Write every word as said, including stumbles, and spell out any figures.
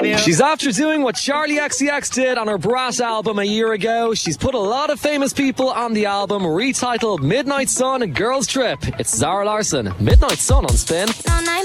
you. She's after doing what Charlie X C X did on her Brat album a year ago. She's put a lot of famous people on the album, retitled Midnight Sun Girls Trip. It's Zara Larsson, Midnight Sun on Spin.